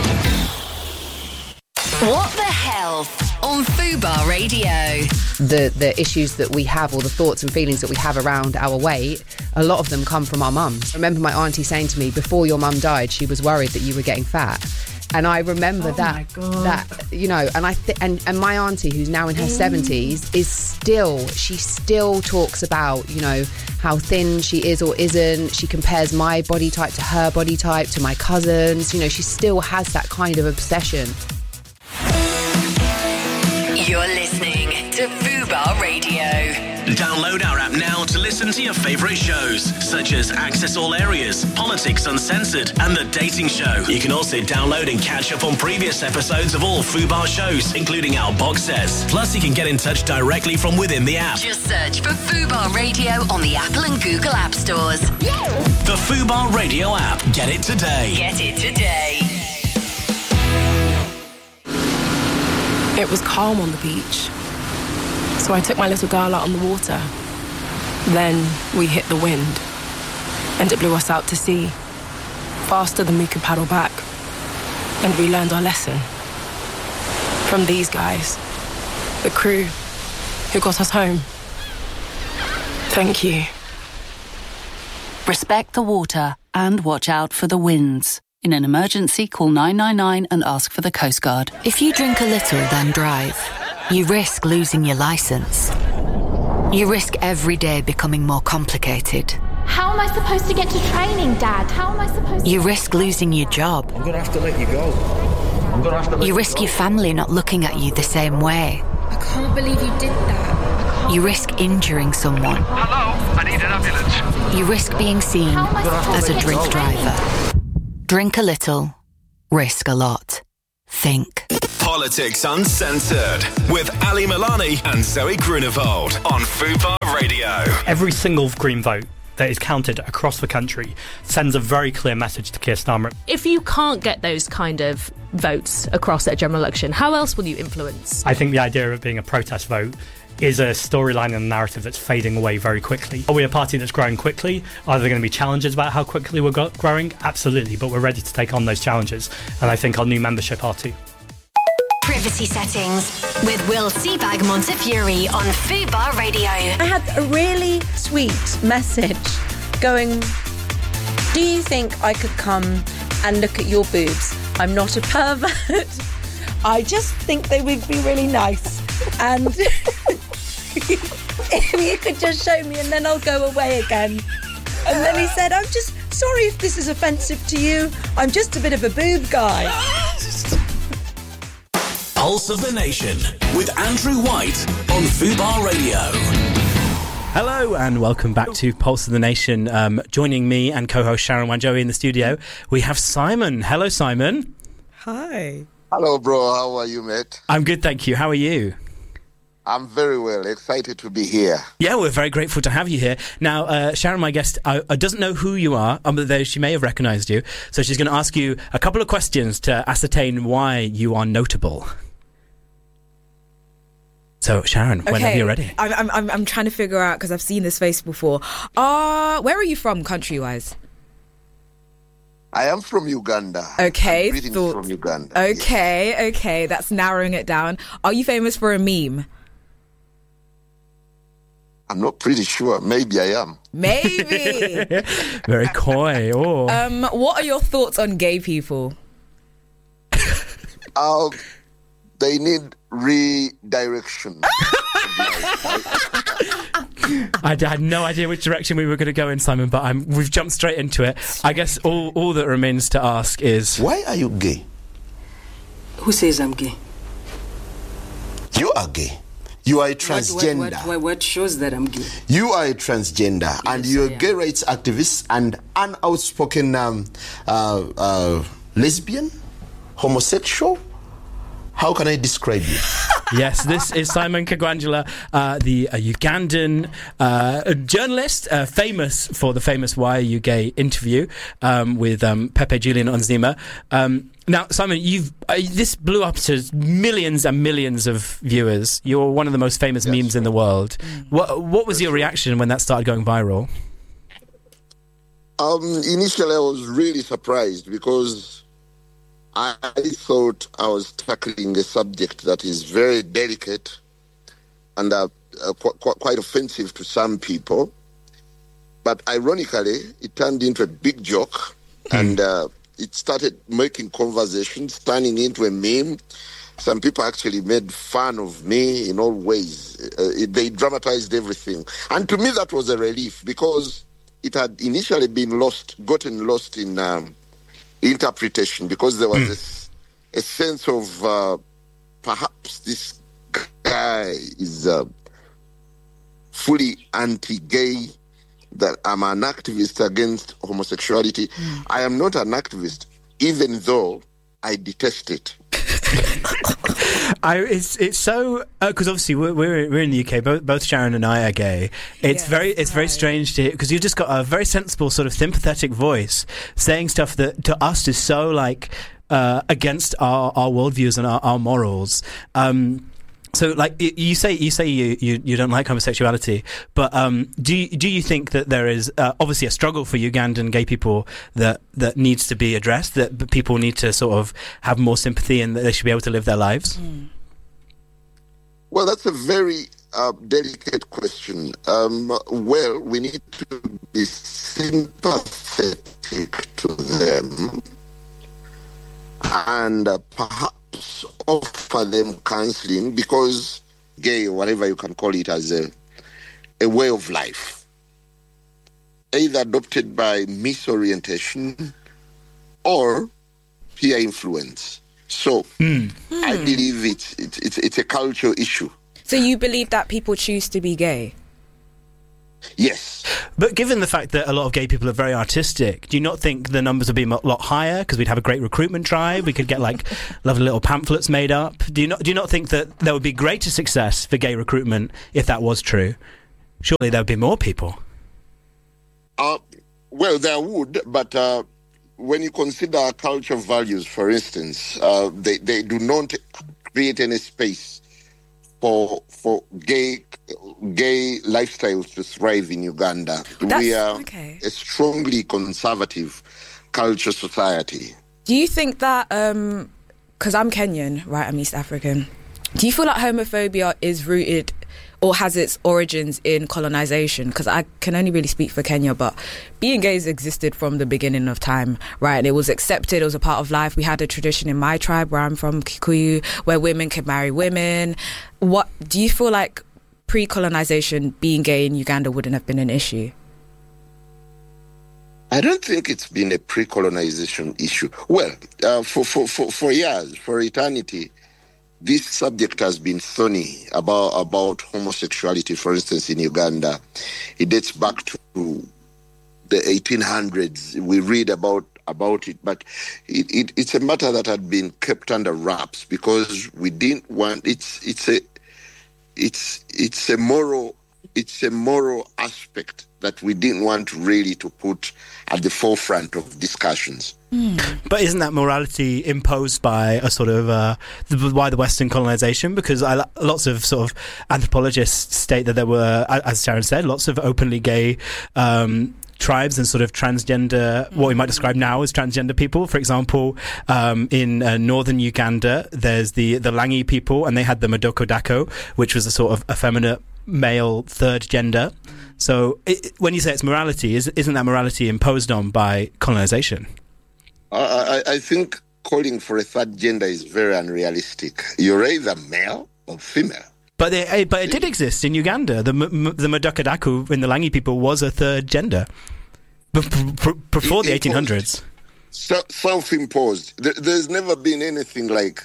What the Health on Fubar Radio. the the issues that we have, or the thoughts and feelings that we have around our weight, a lot of them come from our mums. I remember my auntie saying to me, before your mum died, she was worried that you were getting fat. And I remember Oh that, my God. that you know, and I th- and and my auntie, who's now in her seventies, is still she still talks about, you know, how thin she is or isn't. She compares my body type to her body type, to my cousins. You know, she still has that kind of obsession. You're listening to Fubar Radio. Download our app now to listen to your favourite shows, such as Access All Areas, Politics Uncensored, and The Dating Show. You can also download and catch up on previous episodes of all Fubar shows, including our box sets. Plus, you can get in touch directly from within the app. Just search for Fubar Radio on the Apple and Google App Stores. The Fubar Radio app. Get it today. Get it today. It was calm on the beach, so I took my little girl out on the water. Then we hit the wind. and it blew us out to sea, faster than we could paddle back. And we learned our lesson from these guys, the crew who got us home. Thank you. Respect the water and watch out for the winds. In an emergency, call nine nine nine and ask for the Coast Guard. If you drink a little, then drive, you risk losing your licence. You risk every day becoming more complicated. How am I supposed to get to training, Dad? How am I supposed to... You risk losing your job. I'm going to have to let you go. I'm going to have to let You you risk go. your family not looking at you the same way. I can't believe you did that. You risk injuring someone. Hello, I need an ambulance. You risk being seen How am I supposed as to a get drink to driver. Drink a little, risk a lot. Think. Politics Uncensored with Ali Milani and Zoe Grunewald on Fubar Radio. Every single Green vote that is counted across the country sends a very clear message to Keir Starmer. If you can't get those kind of votes across at a general election, how else will you influence? I think the idea of it being a protest vote is a storyline and a narrative that's fading away very quickly. Are we a party that's growing quickly? Are there going to be challenges about how quickly we're go- growing? Absolutely, but we're ready to take on those challenges, and I think our new membership are too. Privacy settings with Will Seabag Montefiore on Fubar Radio. I had a really sweet message going, do you think I could come and look at your boobs? I'm not a pervert. I just think they would be really nice. And if you could just show me and then I'll go away again. And then he said, I'm just sorry if this is offensive to you. I'm just a bit of a boob guy. Pulse of the Nation with Andrew White on Fubar Radio. Hello and welcome back to Pulse of the Nation. Um, joining me and co-host Sharon Wanjoey in the studio, we have Simon. Hello, Simon. Hi. Hello, bro. How are you, mate? I'm good, thank you. How are you? I'm very well. Excited to be here. Yeah, we're very grateful to have you here. Now, uh, Sharon, my guest, uh, doesn't know who you are, um, though she may have recognised you. So she's going to ask you a couple of questions to ascertain why you are notable. So, Sharon, Okay. whenever you're ready. I'm, I'm, I'm trying to figure out, because I've seen this face before. Uh, where are you from, country-wise? I am from Uganda. Okay. I'm greetings thought- from Uganda. Okay, okay. That's narrowing it down. Are you famous for a meme? I'm not pretty sure. Maybe I am. Maybe. Very coy. Oh. um, what are your thoughts on gay people? Uh, they need redirection. I d- had no idea which direction we were going to go in, Simon, but I'm, we've jumped straight into it. I guess all, all that remains to ask is... Why are you gay? Who says I'm gay? You are gay. You are a What, transgender. what, what, what shows that I'm gay? You are a transgender, and you're a gay rights activist and an outspoken um, uh, uh, lesbian, homosexual. How can I describe you? Yes, this is Simon Kagwangula, uh, the uh, Ugandan uh, journalist, uh, famous for the famous Why Are You Gay interview um, with um, Pepe Julian Onzima. Um, now, Simon, you've uh, this blew up to millions and millions of viewers. You're one of the most famous memes in the world. What, what was your reaction when that started going viral? Um, initially, I was really surprised because I thought I was tackling a subject that is very delicate and uh, uh, qu- qu- quite offensive to some people. But ironically, it turned into a big joke, and uh, it started making conversations, turning into a meme. Some people actually made fun of me in all ways. Uh, it, they dramatized everything. And to me, that was a relief because it had initially been lost, gotten lost in... Um, interpretation, because there was mm. a, a sense of uh, perhaps this guy is uh, fully anti-gay, that I'm an activist against homosexuality. Mm. I am not an activist, even though I detest it. I, it's it's so because uh, obviously we're, we're we're in the U K. Both, both Sharon and I are gay. It's yes, very it's right. very strange to hear because you've just got a very sensible, sort of sympathetic voice saying stuff that to us is so like uh, against our, our worldviews and our, our morals. Um, So, like y- you say, you say you, you, you don't like homosexuality, but um, do you, do you think that there is uh, obviously a struggle for Ugandan gay people that that needs to be addressed? That people need to sort of have more sympathy and that they should be able to live their lives. Mm. Well, that's a very uh, delicate question. Um, well, we need to be sympathetic to them and uh, perhaps offer them counseling, because gay, or whatever you can call it, as a, a way of life, either adopted by misorientation or peer influence. So mm. I believe it's, it's, it's, it's a cultural issue. So you believe that people choose to be gay? Yes. But given the fact that a lot of gay people are very artistic, do you not think the numbers would be a lot higher because we'd have a great recruitment drive? We could get like lovely little pamphlets made up. Do you not do you not think that there would be greater success for gay recruitment if that was true? Surely there would be more people. Uh, well, there would, but uh, when you consider cultural values, for instance, uh, they, they do not create any space for for gay gay lifestyles to thrive in Uganda. That's, we are okay. a strongly conservative culture society. Do you think that, um, because I'm Kenyan, right, I'm East African, do you feel like homophobia is rooted or has its origins in colonization? Because I can only really speak for Kenya, but being gay has existed from the beginning of time, right? And it was accepted, it was a part of life. We had a tradition in my tribe, where I'm from, Kikuyu, where women could marry women. What do you feel like pre-colonization, being gay in Uganda wouldn't have been an issue? I don't think it's been a pre-colonization issue. Well, uh, for, for, for, for years, for eternity, this subject has been thorny about, about homosexuality, for instance, in Uganda. It dates back to the eighteen hundreds. We read about, about it, but it, it, it's a matter that had been kept under wraps because we didn't want, it's, it's a, it's, it's a moral, it's a moral aspect that we didn't want really to put at the forefront of discussions. Mm. But isn't that morality imposed by a sort of uh, the, by the Western colonization? Because I, lots of sort of anthropologists state that there were, as Sharon said, lots of openly gay um, tribes and sort of transgender, what we might describe now as transgender people. For example, um, in uh, northern Uganda, there's the the Langi people, and they had the Madoko Dako, which was a sort of effeminate male third gender. So it, when you say it's morality, is, isn't that morality imposed on by colonization? I, I, I think calling for a third gender is very unrealistic. You're either male or female. But they, but it did exist in Uganda. The the Madokadaku in the Langi people was a third gender before the eighteen hundreds. Self-imposed. There's never been anything like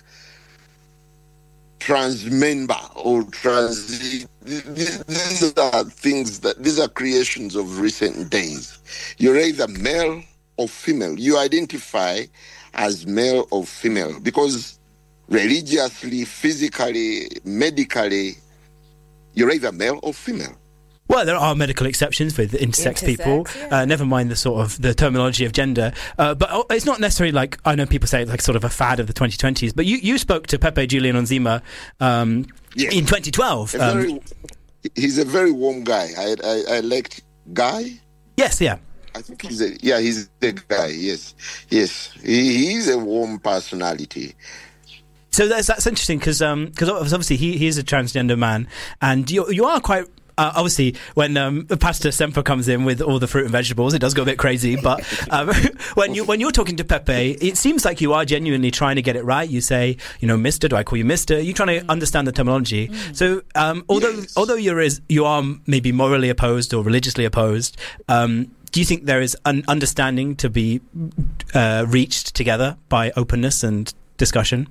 trans member or trans. These are things that these are creations of recent days. You're either male or female. You identify as male or female because religiously, physically, medically, you're either male or female. Well, there are medical exceptions with intersex, intersex people. Yeah. Uh, never mind the sort of the terminology of gender. Uh, but it's not necessarily like, I know people say it's like sort of a fad of the twenty twenties. But you, you spoke to Pepe Julian Onzima um, yes. in twenty twelve. Um, very, he's a very warm guy. I, I, I liked Guy. Yes, yeah. I think he's a yeah he's a guy. Yes, yes. He, he's a warm personality. So that's that's interesting because um, because obviously he he is a transgender man, and you you are quite. Uh, obviously, when um, Pastor Semper comes in with all the fruit and vegetables, it does go a bit crazy. But um, when you when you're talking to Pepe, it seems like you are genuinely trying to get it right. You say, you know, Mister Do I call you Mister? You're trying to understand the terminology. Mm. So, um, although yes. although you're is you are maybe morally opposed or religiously opposed, um, do you think there is an understanding to be uh, reached together by openness and discussion?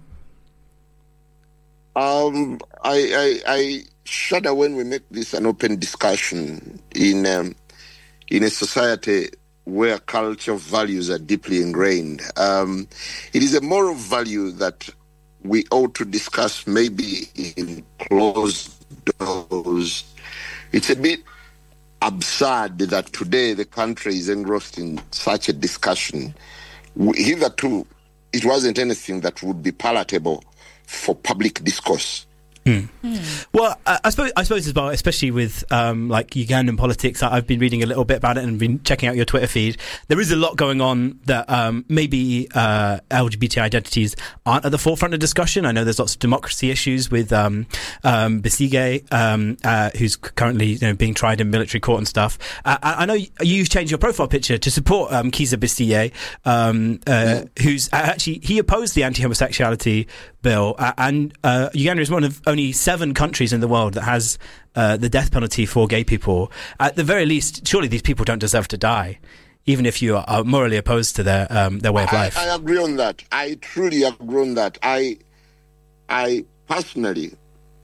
Um, I, I, I shudder when we make this an open discussion in um, in a society where cultural values are deeply ingrained. Um, it is a moral value that we ought to discuss maybe in closed doors. It's a bit absurd that today the country is engrossed in such a discussion. Hitherto, it wasn't anything that would be palatable for public discourse. Mm. Mm. Well, uh, I suppose I suppose as well, especially with um, like Ugandan politics. I, I've been reading a little bit about it and been checking out your Twitter feed. There is a lot going on that um, maybe uh, L G B T identities aren't at the forefront of discussion. I know there's lots of democracy issues with um, um, Besigye, um, uh, who's currently you know, being tried in military court and stuff. Uh, I, I know you changed your profile picture to support um, Kizza Besigye, um, uh, mm. who's actually he opposed the anti-homosexuality bill, uh, and uh, Uganda is one of only seven countries in the world that has uh, the death penalty for gay people. At the very least, surely these people don't deserve to die, even if you are morally opposed to their um, their way of life. I, I agree on that. I truly agree on that. I, I personally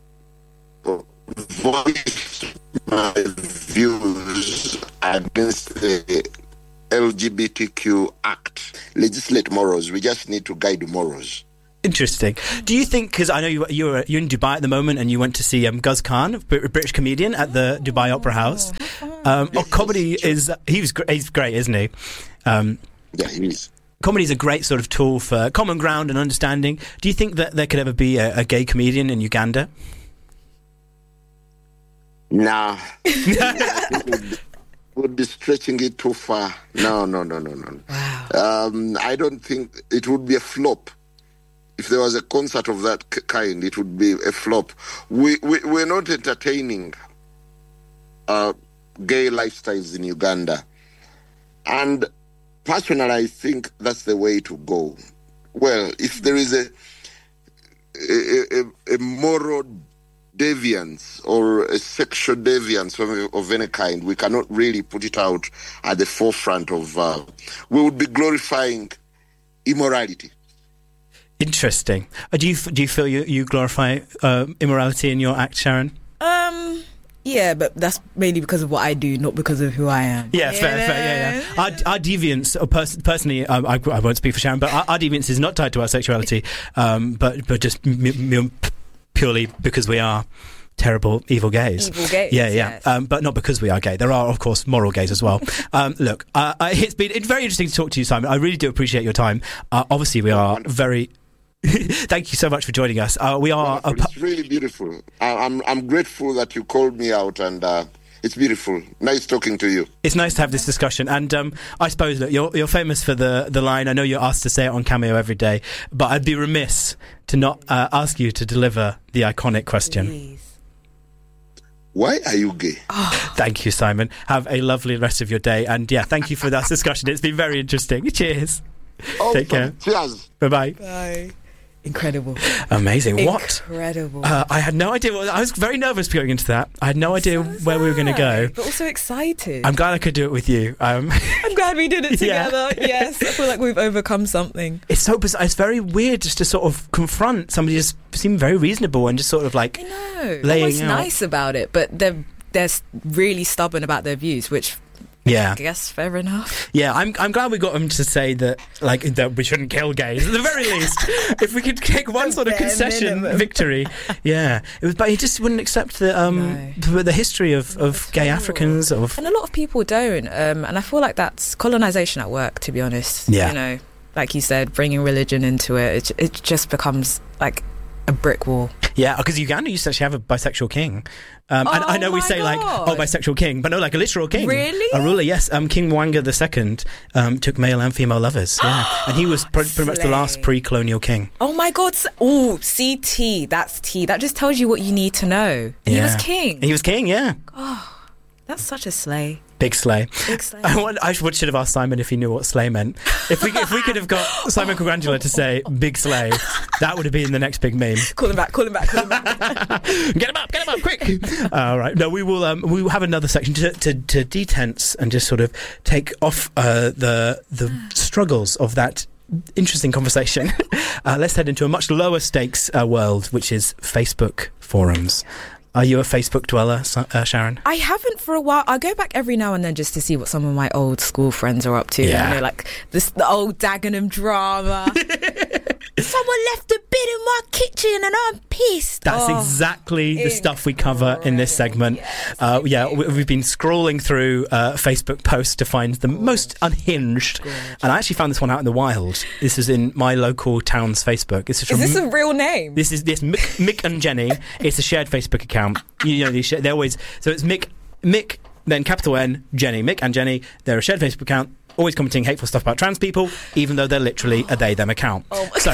voiced my views against the L G B T Q Act. Legislate morals. We just need to guide morals. Interesting. Do you think, because I know you, you're you're in Dubai at the moment and you went to see um, Guz Khan, a British comedian, at the Dubai Opera House. Um, oh, comedy is, he was, he's great, isn't he? Um, yeah, he is. Comedy is a great sort of tool for common ground and understanding. Do you think that there could ever be a, a gay comedian in Uganda? Nah. would, would be stretching it too far. No, no, no, no, no. Wow. Um, I don't think it would be a flop. If there was a concert of that kind, it would be a flop. We, we, we're not entertaining uh, gay lifestyles in Uganda. And personally, I think that's the way to go. Well, if there is a, a, a, a moral deviance or a sexual deviance of, of any kind, we cannot really put it out at the forefront of... Uh, we would be glorifying immorality. Interesting. Uh, do you do you feel you, you glorify uh, immorality in your act, Sharon? Um, yeah, but that's mainly because of what I do, not because of who I am. Yeah, yeah. fair, fair, yeah, yeah. Our, our deviance, or pers- personally, um, I, I won't speak for Sharon, but our, our deviance is not tied to our sexuality, um, but but just m- m- purely because we are terrible, evil gays. Evil gays, yeah, yeah. Yes. Um, but not because we are gay. There are, of course, moral gays as well. um, look, uh, it's been it's very interesting to talk to you, Simon. I really do appreciate your time. Uh, obviously, we are very... Thank you so much for joining us. Uh, we are. A pu- it's really beautiful. I, I'm I'm grateful that you called me out, and uh, it's beautiful. Nice talking to you. It's nice to have this discussion, and um, I suppose look, you're you're famous for the the line. I know you're asked to say it on Cameo every day, but I'd be remiss to not uh, ask you to deliver the iconic question. Please. Why are you gay? Oh. Thank you, Simon. Have a lovely rest of your day, and yeah, thank you for that discussion. It's been very interesting. Cheers. Oh, Take care. Cheers. Bye-bye. Bye. Incredible. Amazing. What? Incredible. Uh, I had no idea. What, I was very nervous going into that. I had no idea so where we were going to go. But also excited. I'm glad I could do it with you. Um, I'm glad we did it together. Yeah. Yes. I feel like we've overcome something. It's so bizarre. It's very weird just to sort of confront somebody just seemed very reasonable and just sort of like I know. laying Almost out. nice about it, but they're, they're really stubborn about their views, which... Yeah, I guess fair enough. Yeah, I'm I'm glad we got him to say that, like, that we shouldn't kill gays. At the very least, if we could take one sort of concession minimum. victory, yeah. It was, but he just wouldn't accept the um no. the, the history of, of gay Africans. Of and a lot of people don't. Um, and I feel like that's colonisation at work. To be honest, yeah. You know, like you said, bringing religion into it, it, it just becomes like a brick wall. Yeah, because Uganda used to actually have a bisexual king. Um, oh and I know we say God. like, oh, bisexual king, but no, like a literal king. Really? A ruler, yes. Um, King Mwanga the Second um, took male and female lovers. Yeah, and he was pr- pretty much the last pre-colonial king. Oh my God! Oh, C T. That's T. That just tells you what you need to know. He yeah. was king. He was king. Yeah. Oh, that's such a slay. Big slay. Big slay. I, want, I should, should have asked Simon if he knew what slay meant. If we if we could have got Simon Congratula to say big slay, that would have been the next big meme. Call him back. Call him back. Call him back. Get him up. Get him up quick. All right. No, we will. Um, we will have another section to to, to detense and just sort of take off uh, the the struggles of that interesting conversation. uh, let's head into a much lower stakes uh, world, which is Facebook forums. Are you a Facebook dweller, uh, Sharon? I haven't for a while. I go back every now and then just to see what some of my old school friends are up to. Yeah. You know, like this, the old Dagenham drama. Someone left a bit in my kitchen and I'm pissed. That's Oh, exactly the stuff we cover in this segment. Yes. Uh, yeah, we- we've been scrolling through uh, Facebook posts to find the most unhinged, and I actually found this one out in the wild. This is in my local town's Facebook. This is, Is from this a real name? This is this Mick, Mick and Jenny. It's a shared Facebook account. You know, they, share, they always so it's Mick, Mick, then capital N, Jenny, Mick and Jenny. They're a shared Facebook account. Always commenting hateful stuff about trans people, even though they're literally a they them account. Oh so,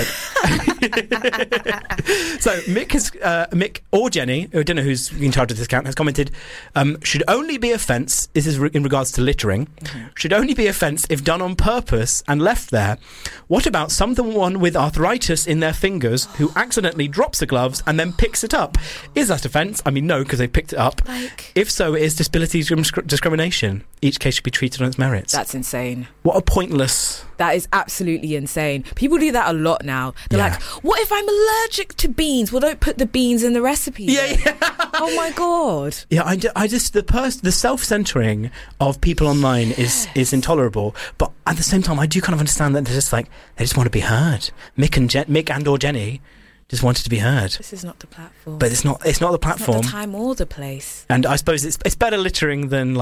so Mick has uh, Mick or Jenny, I don't know who's in charge of this account, has commented, um, should only be offence. This is re- in regards to littering. Mm-hmm. Should only be offence if done on purpose and left there. What about someone with arthritis in their fingers who accidentally drops the gloves and then picks it up? Is that offence? I mean, no, because they picked it up. Like, if so, it is disability discri- discrimination. Each case should be treated on its merits. That's insane. What a pointless... That is absolutely insane. People do that a lot now. They're Yeah. like, what if I'm allergic to beans? Well, don't put the beans in the recipe. Yeah, yeah. Oh my God. Yeah, I, ju- I just the pers- the self-centering of people online is is intolerable. But at the same time, I do kind of understand that they're just like they just want to be heard. Mick and Je- Mick and or Jenny just wanted to be heard. This is not the platform. But it's not. It's not the It's not platform. the time or the place. And I suppose it's it's better littering than like.